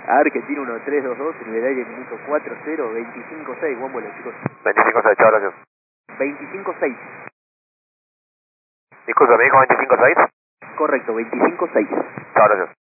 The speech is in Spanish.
Argentina 1322, nivel aire minuto 40, 25-6, buen vuelo, chicos. 25-6, chao, gracias. 25-6. Disculpe, ¿me dijo 25-6? Correcto, 25-6. Chao, gracias.